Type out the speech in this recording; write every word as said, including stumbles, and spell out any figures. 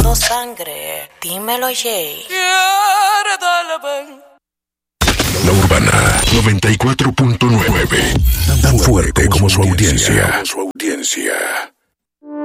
todo sangre. Dímelo, Jay. La Urbana noventa y cuatro punto nueve. Tan fuerte como su audiencia. Su audiencia.